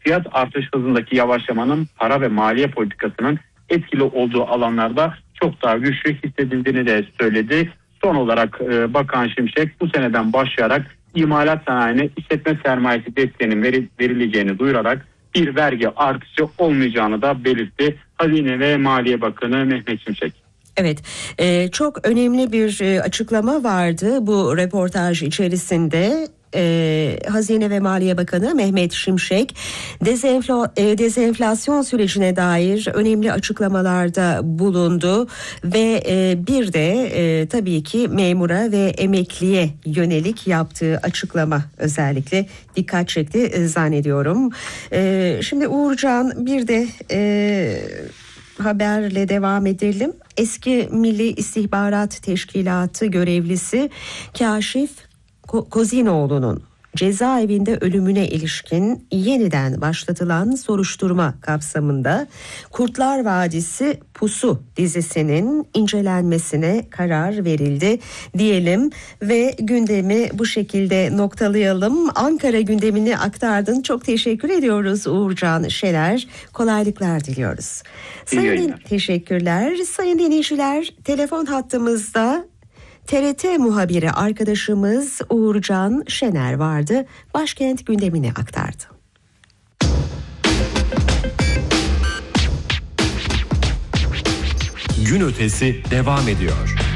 fiyat artış hızındaki yavaşlamanın para ve maliye politikasının etkili olduğu alanlarda çok daha güçlü hissedildiğini de söyledi. Son olarak Bakan Şimşek bu seneden başlayarak imalat sanayine işletme sermayesi desteğinin verileceğini duyurarak bir vergi artışı olmayacağını da belirtti. Hazine ve Maliye Bakanı Mehmet Şimşek. Evet, çok önemli bir açıklama vardı bu röportaj içerisinde. Hazine ve Maliye Bakanı Mehmet Şimşek dezenflasyon sürecine dair önemli açıklamalarda bulundu ve bir de tabii ki memura ve emekliye yönelik yaptığı açıklama özellikle dikkat çekti zannediyorum. Şimdi Uğurcan, bir de haberle devam edelim. Eski Milli İstihbarat Teşkilatı görevlisi Kaşif Kozinoğlu'nun cezaevinde ölümüne ilişkin yeniden başlatılan soruşturma kapsamında Kurtlar Vadisi Pusu dizisinin incelenmesine karar verildi diyelim ve gündemi bu şekilde noktalayalım. Ankara gündemini aktardın. Çok teşekkür ediyoruz Uğurcan Şener. Kolaylıklar diliyoruz. Teşekkürler. Sayın dinleyiciler, telefon hattımızda TRT muhabiri arkadaşımız Uğurcan Şener vardı. Başkent gündemini aktardı. Gün ötesi devam ediyor.